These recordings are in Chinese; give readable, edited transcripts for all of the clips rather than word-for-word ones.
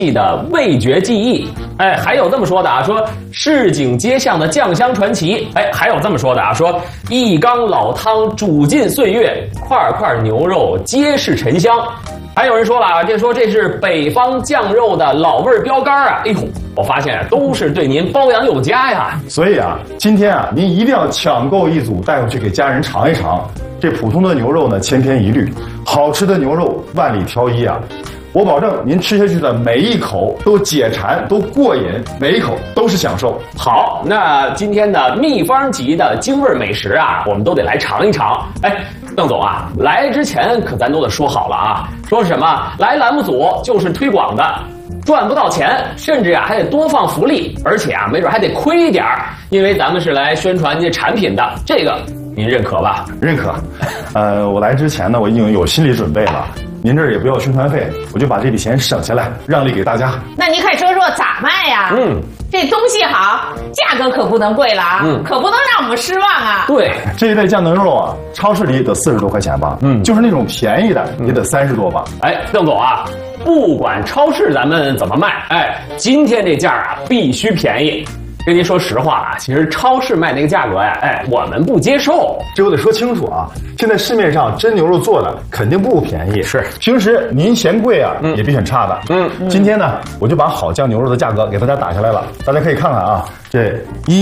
的味觉记忆，哎，还有这么说的啊，说市井街巷的酱香传奇，哎，还有这么说的啊，说一缸老汤煮尽岁月，块块牛肉皆是沉香。还有人说了啊，这是北方酱肉的老味标杆啊！哎呦，我发现都是对您包养有加呀。 所以啊，今天啊，您一定要抢购一组带回去给家人尝一尝。这普通的牛肉呢，千篇一律；好吃的牛肉万里挑一啊！我保证您吃下去的每一口都解馋，都过瘾，每一口都是享受。 好，那今天的秘方级的京味美食啊，我们都得来尝一尝。哎，邓总啊，来之前可咱都得说好了啊，说什么来栏目组就是推广的，赚不到钱，甚至啊还得多放福利，而且啊没准还得亏一点儿，因为咱们是来宣传这产品的，这个您认可吧？ 认可。我来之前呢，我已经有心理准备了。您这儿也不要宣传费，我就把这笔钱省下来，让利给大家。 那您快说说咋卖呀？这东西好，价格可不能贵了啊，可不能让我们失望啊。 对， 这一袋酱牛肉啊，超市里得40多块钱吧？就是那种便宜的也得30多吧？ 哎，邓总啊，不管超市咱们怎么卖，哎，今天这价啊必须便宜。跟您说实话啊，其实超市卖那个价格呀，哎，我们不接受。 这我得说清楚啊！现在市面上真牛肉做的肯定不便宜， 是平时您嫌贵啊，也比很差的。今天呢，我就把好酱牛肉的价格给大家打下来了，大家可以看看啊，这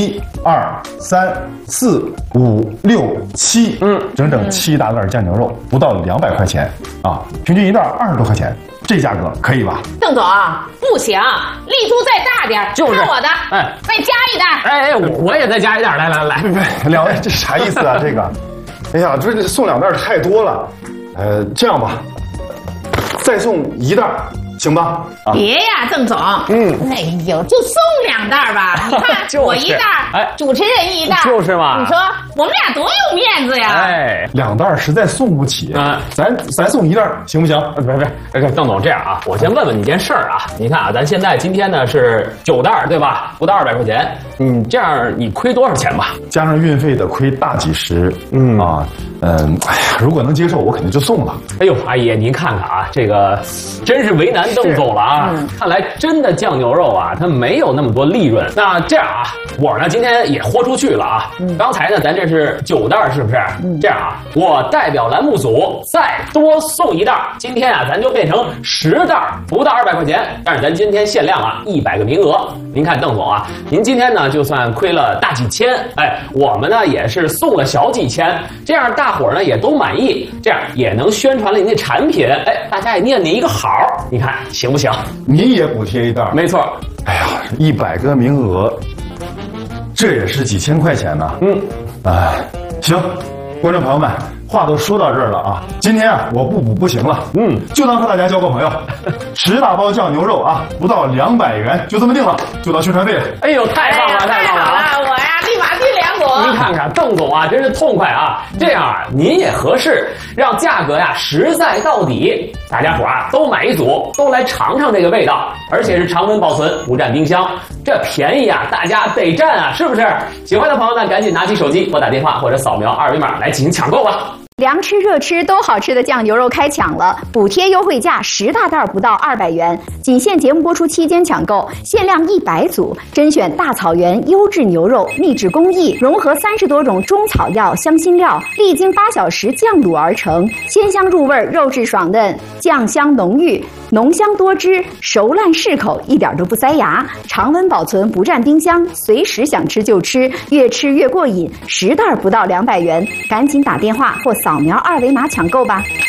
1、2、3、4、5、6、7，整整7大袋酱牛肉，不到200块钱啊，平均一袋20多块钱。这价格可以吧？ 邓总，不行，力度再大点， 就是看我的， 哎， 再加一袋。 哎，我也再加一袋，来， 两位这啥意思啊？这个，哎呀，这送2袋太多了，这样吧，再送1袋。行吧？啊， 别呀，邓总。哎呦，就送2袋吧。你看，我1袋， 哎， 主持人1袋， 就是嘛。 你说我们俩多有面子呀？ 哎 ，2袋实在送不起啊，咱送1袋行不行？ 别，邓总这样啊，我先问问你件事儿啊。你看啊，咱现在今天呢是9袋对吧？不到200块钱，这样你亏多少钱吧？ 加上运费得亏大几十。哎呀，如果能接受，我肯定就送了。 哎呦，阿姨，您看看啊，这个真是为难邓总了啊！看来真的酱牛肉啊，它没有那么多利润。那这样啊，我呢今天也豁出去了啊！刚才呢咱这是9袋，是不是？这样啊，我代表栏目组再多送1袋。今天啊，咱就变成10袋，不到200块钱。但是咱今天限量啊，100个名额。您看邓总啊，您今天呢就算亏了大几千，哎，我们呢也是送了小几千，这样大伙儿呢也都满意，这样也能宣传了您的产品，哎，大家也念您一个好，你看行不行？ 你也补贴1袋？ 没错。 哎呀，100个名额，这也是几千块钱呢。行，观众朋友们，话都说到这儿了啊，今天啊我不补不行了，就当和大家交个朋友，10大包酱牛肉啊，不到200元，就这么定了，就当宣传费了。 哎呦，太棒了， 太好了！我呀，立马进2组。 您看看邓总啊，真是痛快啊！这样啊，您也合适，让价格呀实在到底，大家伙啊都买1组，都来尝尝这个味道，而且是常温保存，不占冰箱，这便宜啊，大家得占啊，是不是？喜欢的朋友呢，赶紧拿起手机拨打电话或者扫描2维码来进行抢购吧。 凉吃热吃都好吃的酱牛肉开抢了，补贴优惠价10大袋不到200元，仅限节目播出期间抢购，限量100组，甄选大草原优质牛肉，秘制工艺，融合30多种中草药、香辛料，历经8小时酱卤而成，鲜香入味，肉质爽嫩，酱香浓郁，浓香多汁，熟烂适口，一点都不塞牙，常温保存，不占冰箱，随时想吃就吃，越吃越过瘾，10袋不到200元，赶紧打电话或扫描2维码抢购吧。